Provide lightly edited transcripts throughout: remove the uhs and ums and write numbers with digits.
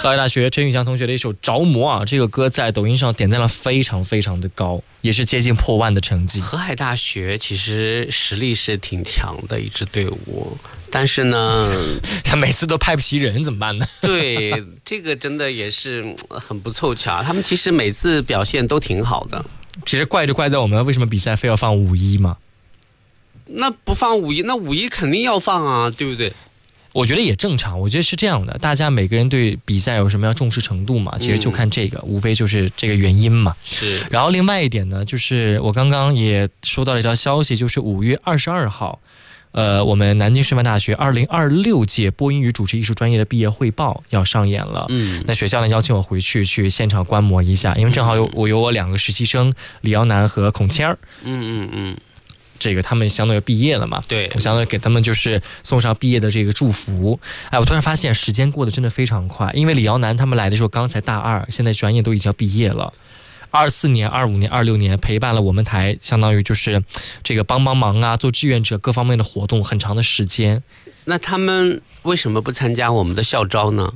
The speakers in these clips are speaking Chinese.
河海大学陈宇翔同学的一首《着魔》啊，这个歌在抖音上点赞了非常非常的高，也是接近破万的成绩。 河海大学其实实力是挺强的一支队伍，但是呢， 他每次都派不齐人，怎么办呢？ 对，这个真的也是很不凑巧。他们其实每次表现都挺好的。 其实怪就怪在我们为什么比赛非要放5·1嘛？ 那不放5·1，那5·1肯定要放啊，对不对？ 我觉得也正常，我觉得是这样的，大家每个人对比赛有什么样重视程度嘛，其实就看这个，无非就是这个原因嘛。 是。 然后另外一点呢，就是我刚刚也收到了一条消息，就是5月22号，我们南京师范大学2026届播音与主持艺术专业的毕业汇报要上演了。那学校呢邀请我回去现场观摩一下，因为正好有我2个实习生李瑶南和孔谦儿。这个他们相当于毕业了嘛， 对， 我相当于给他们就是送上毕业的这个祝福。哎，我突然发现时间过得真的非常快，因为李瑶南他们来的时候刚才大2，现在专业都已经要毕业了。24年、25年、26年陪伴了我们台，相当于就是这个帮忙啊，做志愿者各方面的活动很长的时间。 那他们为什么不参加我们的校招呢？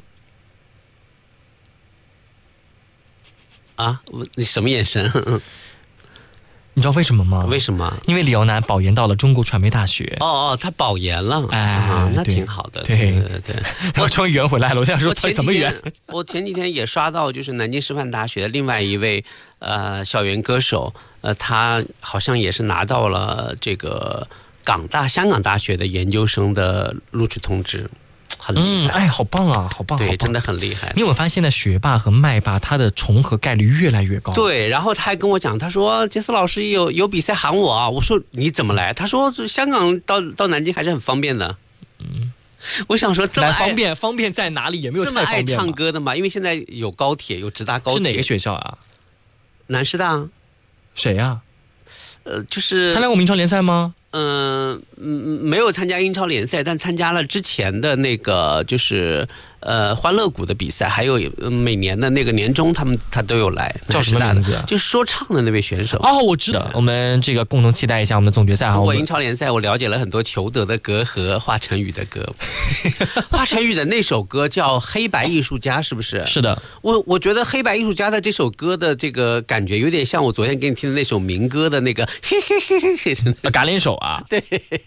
啊，你什么眼神？ 你知道为什么吗？ 为什么？ 因为李瑶南保研到了中国传媒大学。 他保研了，那挺好的。 对，我终于圆回来了。我想说怎么圆？ 我前几天也刷到，就是南京师范大学的另外一位校园歌手，他好像也是拿到了这个香港大学的研究生的录取通知。很厉害， 好棒啊，好棒！ 对，真的很厉害。 你有没有发现现在学霸和麦霸他的重合概率越来越高？ 对，然后他还跟我讲，他说杰斯老师有比赛喊我啊，我说你怎么来？他说香港到南京还是很方便的。我想说这么方便在哪里？也没有太方便。 这么爱唱歌的嘛？因为现在有高铁，有直达高铁。 是哪个学校啊？ 南师大。 谁呀？ 就是参加过明朝联赛吗？ 没有参加英超联赛，但参加了之前的那个就是欢乐谷的比赛，还有每年的那个年终他都有来。 叫什么名字？ 就是说唱的那位选手。 我知道。我们这个共同期待一下我们的总决赛。 通过英超联赛，我了解了很多裘德的歌和华晨宇的歌。华晨宇的那首歌叫《黑白艺术家》，是不是？ 是的。 我觉得《黑白艺术家》的这首歌的这个感觉有点像我昨天给你听的那首民歌的那个嘿嘿嘿嘿嘿嘎连手啊。 对。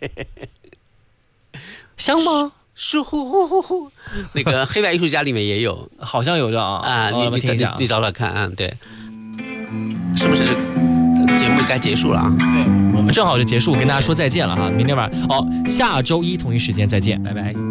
香吗？ 呼呼呼呼，那个黑白艺术家里面也有， 好像有的啊。 你找找看啊，对，是不是节目该结束了啊？ 对，我们正好就结束，跟大家说再见了哈。明天晚上下周一同一时间再见，拜拜。